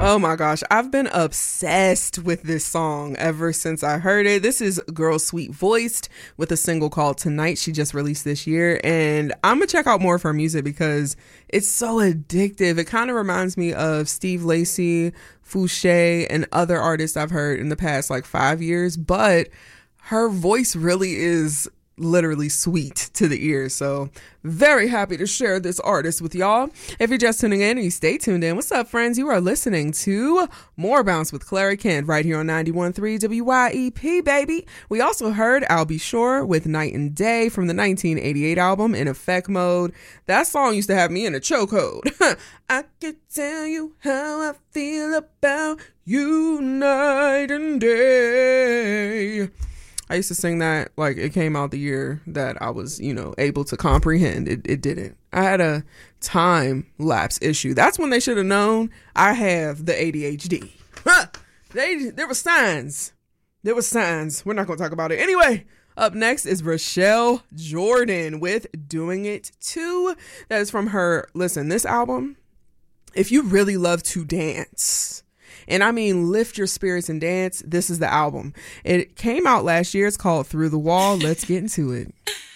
Oh my gosh, I've been obsessed with this song ever since I heard it. This is Girl Sweet Voiced with a single called Tonight she just released this year, and I'm gonna check out more of her music because it's so addictive. It kind of reminds me of Steve Lacy, Fouché, and other artists I've heard in the past like 5 years, but her voice really is literally sweet to the ear. So very happy to share this artist with y'all. If you're just tuning in and you stay tuned in, what's up, friends? You are listening to More Bounce with Clara Kent right here on 91.3 WYEP, baby. We also heard I'll Be Sure with Night and Day from the 1988 album In Effect Mode. That song used to have me in a chokehold. I can tell you how I feel about you night and day. I used to sing that like it came out the year that I was, able to comprehend. It didn't. I had a time lapse issue. That's when they should have known I have the ADHD. There were signs. There were signs. We're not going to talk about it. Anyway, up next is Rochelle Jordan with Doing It Too. That is from her, listen, this album, if you really love to dance, and I mean lift your spirits and dance, this is the album. It came out last year. It's called Through the Wall. Let's get into it.